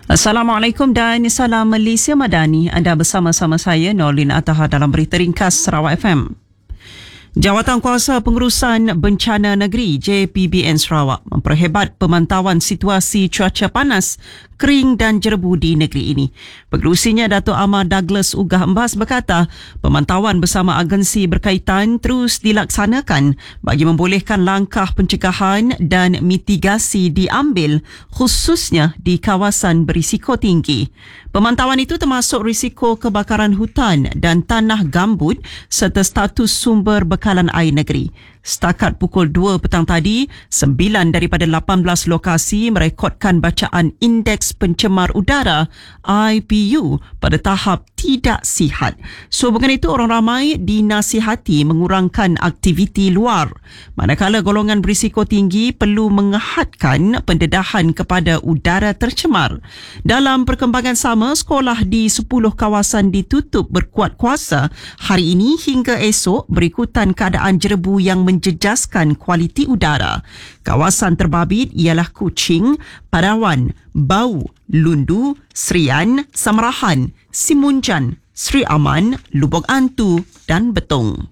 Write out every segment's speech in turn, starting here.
Assalamualaikum dan salam Malaysia Madani. Anda bersama-sama saya Nolin Ataha dalam berita ringkas Sarawak FM. Jawatan Kuasa Pengurusan Bencana Negeri JPBN Sarawak memperhebat pemantauan situasi cuaca panas, kering dan jerebu di negeri ini. Pengerusinya Dato' Amar Douglas Ugah Embas berkata, pemantauan bersama agensi berkaitan terus dilaksanakan bagi membolehkan langkah pencegahan dan mitigasi diambil khususnya di kawasan berisiko tinggi. Pemantauan itu termasuk risiko kebakaran hutan dan tanah gambut serta status sumber bekalan air negeri. Setakat pukul 2 petang tadi, 9 daripada 18 lokasi merekodkan bacaan Indeks Pencemar Udara IPU pada tahap tidak sihat. Sehubungan itu, orang ramai dinasihati mengurangkan aktiviti luar. Manakala golongan berisiko tinggi perlu mengehadkan pendedahan kepada udara tercemar. Dalam perkembangan sama, sekolah di 10 kawasan ditutup berkuat kuasa hari ini hingga esok berikutan keadaan jerebu yang menjejaskan kualiti udara. Kawasan terbabit ialah Kuching, Padawan, Bau, Lundu, Serian, Samarahan, Simunjan, Sri Aman, Lubuk Antu dan Betong.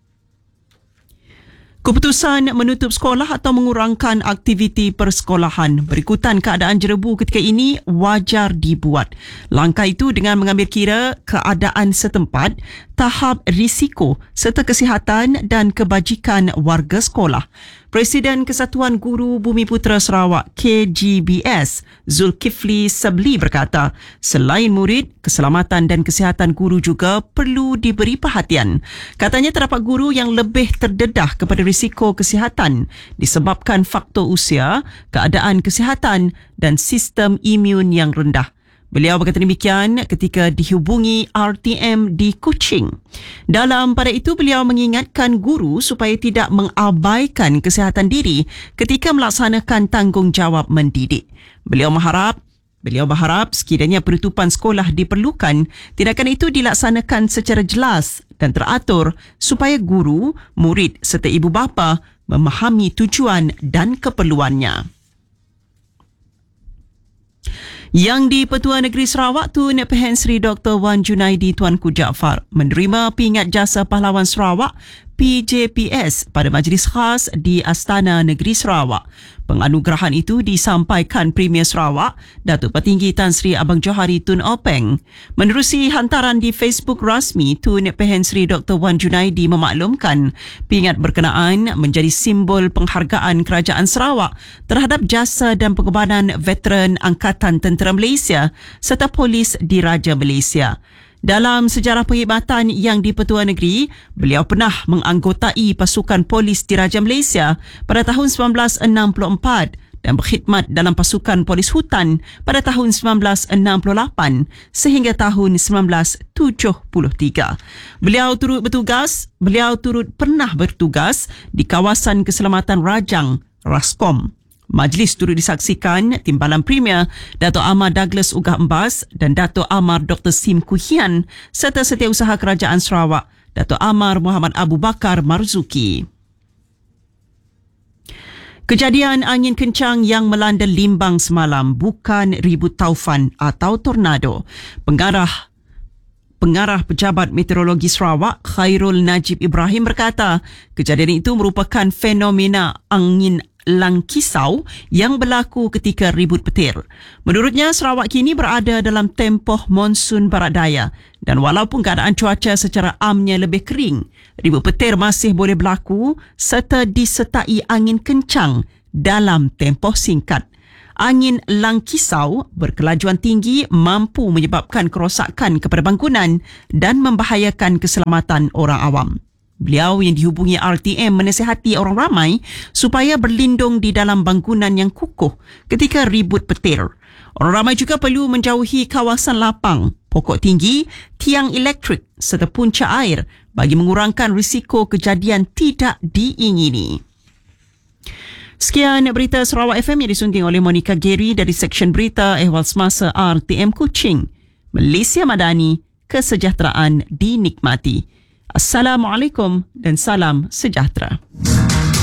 Keputusan menutup sekolah atau mengurangkan aktiviti persekolahan berikutan keadaan jerebu ketika ini wajar dibuat. Langkah itu dengan mengambil kira keadaan setempat, tahap risiko serta kesihatan dan kebajikan warga sekolah. Presiden Kesatuan Guru Bumiputera Sarawak KGBS Zulkifli Sabli berkata, selain murid, keselamatan dan kesihatan guru juga perlu diberi perhatian. Katanya terdapat guru yang lebih terdedah kepada risiko kesihatan disebabkan faktor usia, keadaan kesihatan dan sistem imun yang rendah. Beliau berkata demikian ketika dihubungi RTM di Kuching. Dalam pada itu, beliau mengingatkan guru supaya tidak mengabaikan kesihatan diri ketika melaksanakan tanggungjawab mendidik. Beliau berharap sekiranya penutupan sekolah diperlukan, tindakan itu dilaksanakan secara jelas dan teratur supaya guru, murid serta ibu bapa memahami tujuan dan keperluannya. Yang di Petua Negeri Sarawak, Tun Pehen Sri Dr. Wan Junaidi Tuanku Jaafar menerima pingat jasa pahlawan Sarawak PJPS pada majlis khas di Astana Negeri Sarawak. Penganugerahan itu disampaikan Premier Sarawak, Datuk Petinggi Tan Sri Abang Johari Tun Openg. Menerusi hantaran di Facebook rasmi, Tun Pehen Sri Dr. Wan Junaidi memaklumkan pingat berkenaan menjadi simbol penghargaan Kerajaan Sarawak terhadap jasa dan pengorbanan veteran Angkatan Tentera Malaysia serta Polis Diraja Malaysia. Dalam sejarah perkhidmatan yang di Petua Negeri, beliau pernah menganggotai pasukan Polis Diraja Malaysia pada tahun 1964 dan berkhidmat dalam pasukan Polis Hutan pada tahun 1968 sehingga tahun 1973. Beliau turut pernah bertugas di kawasan keselamatan Rajang, Raskom. Majlis turut disaksikan Timbalan Premier Dato' Amar Douglas Ugah Embas dan Dato' Amar Dr. Sim Kuhian serta Setiausaha Kerajaan Sarawak Dato' Amar Muhammad Abu Bakar Marzuki. Kejadian angin kencang yang melanda Limbang semalam bukan ribut taufan atau tornado. Pengarah Pejabat Meteorologi Sarawak Khairul Najib Ibrahim berkata, kejadian itu merupakan fenomena angin langkisau yang berlaku ketika ribut petir. Menurutnya, Sarawak kini berada dalam tempoh monsun barat daya dan walaupun keadaan cuaca secara amnya lebih kering, ribut petir masih boleh berlaku serta disertai angin kencang dalam tempoh singkat. Angin langkisau berkelajuan tinggi mampu menyebabkan kerosakan kepada bangunan dan membahayakan keselamatan orang awam. Beliau yang dihubungi RTM menasihati orang ramai supaya berlindung di dalam bangunan yang kukuh ketika ribut petir. Orang ramai juga perlu menjauhi kawasan lapang, pokok tinggi, tiang elektrik serta punca air bagi mengurangkan risiko kejadian tidak diingini. Sekian berita Sarawak FM yang disunting oleh Monica Gary dari Seksyen Berita Ehwal Semasa RTM Kuching. Malaysia Madani, kesejahteraan dinikmati. Assalamualaikum dan salam sejahtera.